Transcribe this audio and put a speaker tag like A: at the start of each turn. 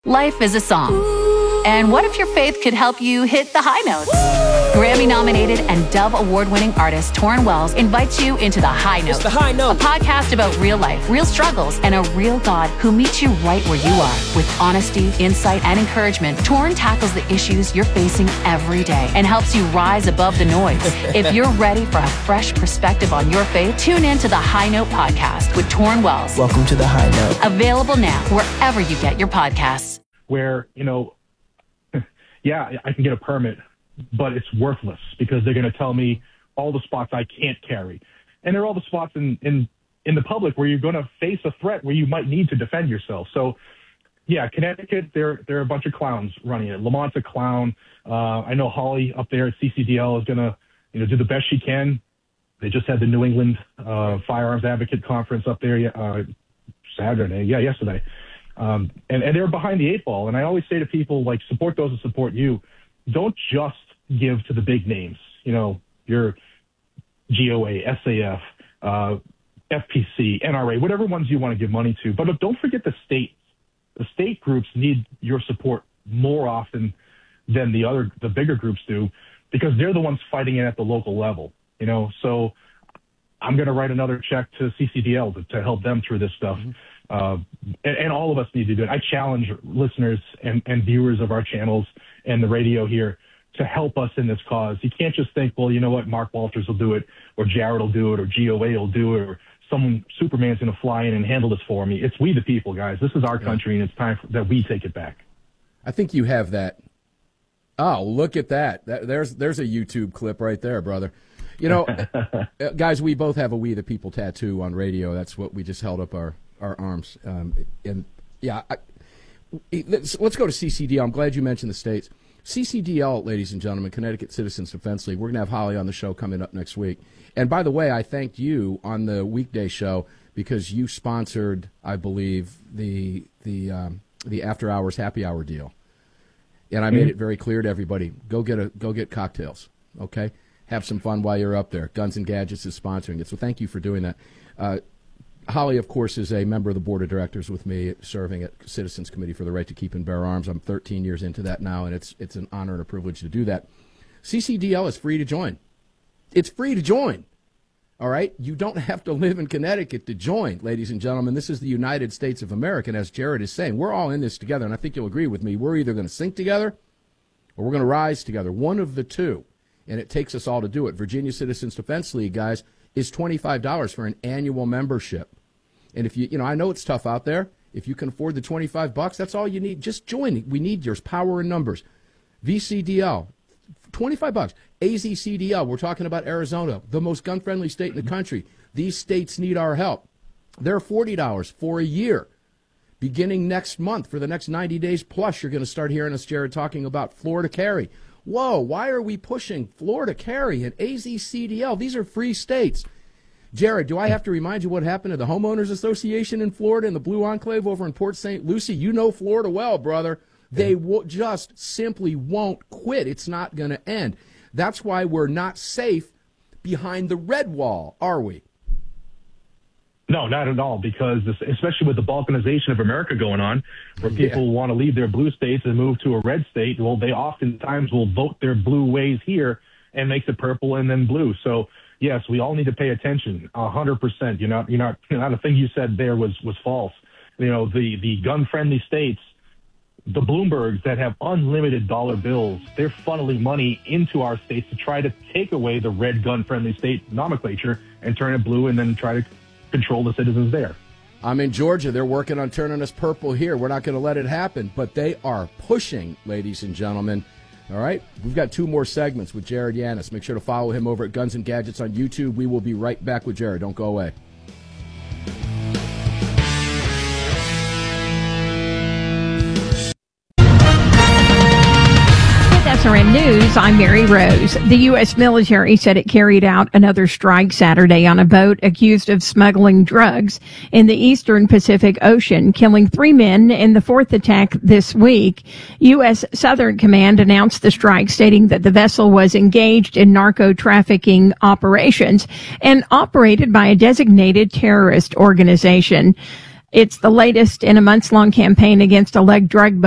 A: Life is a song. And what if your faith could help you hit the high notes? Grammy-nominated and Dove Award-winning artist Torrin Wells invites you into The High Note.
B: It's The High Note.
A: A podcast about real life, real struggles, and a real God who meets you right where you are. With honesty, insight, and encouragement, Torrin tackles the issues you're facing every day and helps you rise above the noise. If you're ready for a fresh perspective on your faith, tune in to The High Note podcast with Torrin Wells.
B: Welcome to The High Note.
A: Available now wherever you get your podcasts.
C: Where, yeah, I can get a permit, but it's worthless because they're going to tell me all the spots I can't carry. And there are all the spots in the public where you're going to face a threat where you might need to defend yourself. So, yeah, Connecticut, there are a bunch of clowns running it. Lamont's a clown. I know Holly up there at CCDL is going to do the best she can. They just had the New England Firearms Advocate Conference up there yesterday. And they're behind the eight ball. And I always say to people, like, support those that support you. Don't just give to the big names, your GOA, SAF, FPC, NRA, whatever ones you want to give money to. But don't forget the states. The state groups need your support more often than the bigger groups do, because they're the ones fighting it at the local level, So I'm going to write another check to CCDL to help them through this stuff. And all of us need to do it. I challenge listeners and viewers of our channels and the radio here to help us in this cause. You can't just think, well, you know what, Mark Walters will do it, or Jared will do it, or GOA will do it, or Superman's going to fly in and handle this for me. It's we the people, guys. This is our country, and it's time that we take it back.
D: I think you have that. Oh, look at that. There's a YouTube clip right there, brother. Guys, we both have a We the People tattoo on radio. That's what we just held up our arms. Let's go to CCDL. I'm glad you mentioned the states. CCDL, ladies and gentlemen, Connecticut Citizens Defense League. We're going to have Holly on the show coming up next week. And by the way, I thanked you on the weekday show because you sponsored, I believe, the after hours happy hour deal. And I made it very clear to everybody: go get cocktails, okay? Have some fun while you're up there. Guns and Gadgets is sponsoring it, so thank you for doing that. Holly, of course, is a member of the board of directors with me, serving at Citizens Committee for the Right to Keep and Bear Arms. I'm 13 years into that now, and it's an honor and a privilege to do that. CCDL is free to join. It's free to join, all right? You don't have to live in Connecticut to join, ladies and gentlemen. This is the United States of America, and as Jared is saying, we're all in this together, and I think you'll agree with me. We're either going to sink together or we're going to rise together, one of the two, and it takes us all to do it. Virginia Citizens Defense League, guys, is $25 for an annual membership. And if I know it's tough out there. If you can afford the $25, that's all you need. Just join. We need yours. Power in numbers. VCDL, $25. AZCDL, we're talking about Arizona, the most gun-friendly state in the country. These states need our help. They're $40 for a year. Beginning next month, for the next 90 days plus, you're going to start hearing us, Jared, talking about Florida Carry. Whoa, why are we pushing Florida Carry and AZCDL? These are free states. Jared, do I have to remind you what happened to the Homeowners Association in Florida and the Blue Enclave over in Port St. Lucie? You know Florida well, brother. They just simply won't quit. It's not going to end. That's why we're not safe behind the red wall, are we?
C: No, not at all, because especially with the balkanization of America going on, where people want to leave their blue states and move to a red state, well, they oftentimes will vote their blue ways here and makes it purple and then blue. So, yes, we all need to pay attention, 100%. You're not a thing you said there was false. The gun-friendly states, the Bloombergs that have unlimited dollar bills, they're funneling money into our states to try to take away the red gun-friendly state nomenclature and turn it blue and then try to control the citizens there.
D: I'm in Georgia. They're working on turning us purple here. We're not going to let it happen, but they are pushing, ladies and gentlemen. All right, we've got 2 more segments with Jared Yanis. Make sure to follow him over at Guns and Gadgets on YouTube. We will be right back with Jared. Don't go away.
E: SRN News, I'm Mary Rose. The U.S. military said it carried out another strike Saturday on a boat accused of smuggling drugs in the eastern Pacific Ocean, killing 3 men in the 4th attack this week. U.S. Southern Command announced the strike, stating that the vessel was engaged in narco-trafficking operations and operated by a designated terrorist organization. It's the latest in a months-long campaign against alleged drug